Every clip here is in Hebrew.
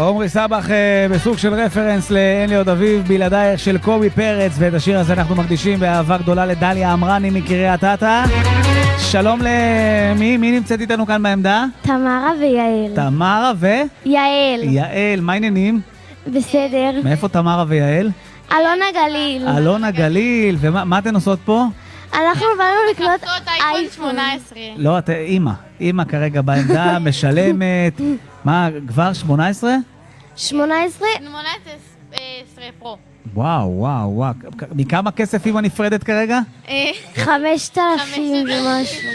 עומרי סבח בסוג של רפרנס לאין לי עוד אביב בלעדייך של קובי פרץ, ואת השיר הזה אנחנו מקדישים באהבה גדולה לדליה אמרני מקריית אתא. שלום למי? מי נמצאת איתנו כאן בעמדה? תמרה ויעל. תמרה יעל. יעל, מה העניינים? בסדר. מאיפה תמרה ויעל? אלונה גליל. אלונה גליל, ומה אתן עושות פה? אנחנו באנו לקנות אייפון 18. לא, את אימא כרגע בעמדה, משלמת. מה, כבר 18? 18? 18 פרו. וואו. מכמה כסף אימא נפרדת כרגע? 5,000 ומשהו.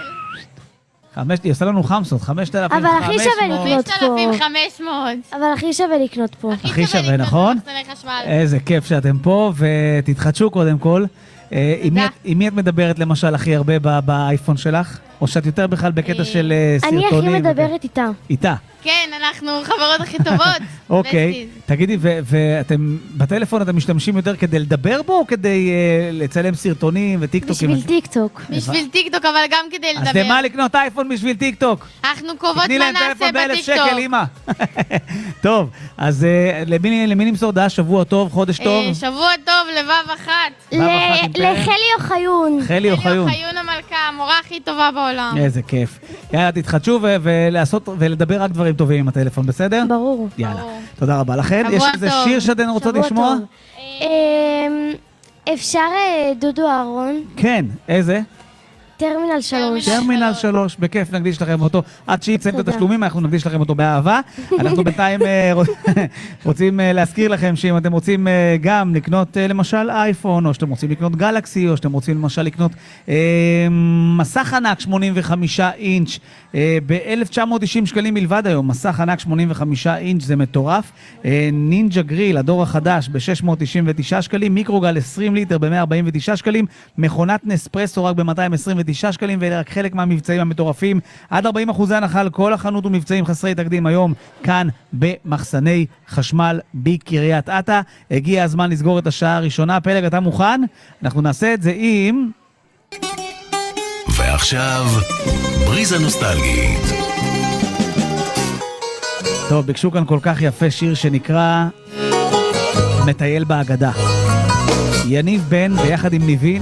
היא עושה לנו חמסות, 5,500. אבל הכי שווה לקנות פה. 5,500. אבל הכי שווה לקנות פה. הכי שווה, נכון? איזה כיף שאתם פה, ותתחדשו קודם כל. עם מי את מדברת למשל הכי הרבה באייפון שלך? או שאת יותר בכלל בקטע של סרטונים? אני הכי מדברת איתה. איתה? כן, אנחנו חברות הכי טובות. אוקיי, תגידי, ואתם בטלפון אתם משתמשים יותר כדי לדבר בו או כדי לצלם סרטונים וטיקטוקים? בשביל טיקטוק. בשביל טיקטוק, אבל גם כדי לדבר. אז למה לקנות אייפון בשביל טיקטוק? אנחנו קובעות מה נעשה ב1,000 שקל, בטיקטוק. אמא. טוב, אז למי נמסור דעה? שבוע טוב, חודש טוב? שבוע טוב, לבב אחת. לחלי אוחיון. חלי אוחיון. חיון המלכה, המורה הכי טובה בעולם. איזה כיף. יאללה, תתחדשו ולדבר רק דברים טובים עם הטלפון, בסדר? ברור. יאללה, תודה רבה לכן. יש שבוע איזה טוב. שיר שאתן רוצות שבוע לשמוע? טוב. אפשר דודו אהרון? כן, איזה? טרמינל 3. טרמינל 3, בכיף נקדיש לכם אותו. עד שיצאים את תודה. התשלומים, אנחנו נקדיש לכם אותו באהבה. אנחנו בינתיים רוצים להזכיר לכם שאם אתם רוצים גם לקנות למשל אייפון, או שאתם רוצים לקנות גלקסי, או שאתם רוצים למשל לקנות מסך ענק 85 אינץ' ב-1990 שקלים מלבד היום. מסך ענק 85 אינץ' זה מטורף. נינג'ה גריל, הדור החדש, ב-699 שקלים. מיקרוגל 20 ליטר ב-149 שקלים. מכונת נספרסו רק ב-229 שקלים, ואלה רק חלק מהמבצעים המטורפים. עד 40% הנחה על כל החנות ומבצעים חסרי תקדים היום, כאן במחסני חשמל בקריית אתא. הגיע הזמן לסגור את השעה הראשונה. פלג, אתה מוכן? אנחנו נעשה את זה עם... ועכשיו, בריזה נוסטלגית. טוב, ביקשו כאן כל כך יפה שיר שנקרא מטייל באגדה. יניב בן ביחד עם ניבין.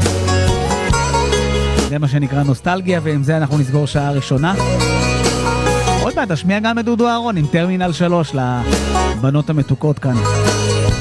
זה מה שנקרא נוסטלגיה, ועם זה אנחנו נסגור שעה ראשונה. עוד מעט, תשמיע גם את דודו אהרון עם טרמינל 3 לבנות המתוקות כאן.